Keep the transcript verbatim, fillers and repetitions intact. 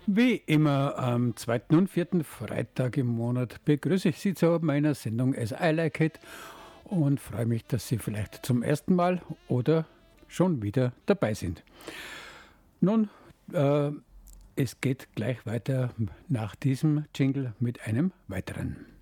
Wie immer am zweiten und vierten Freitag im Monat begrüße ich Sie zu meiner Sendung As I Like It und freue mich, dass Sie vielleicht zum ersten Mal oder schon wieder dabei sind. Nun, äh, es geht gleich weiter nach diesem Jingle mit einem weiteren.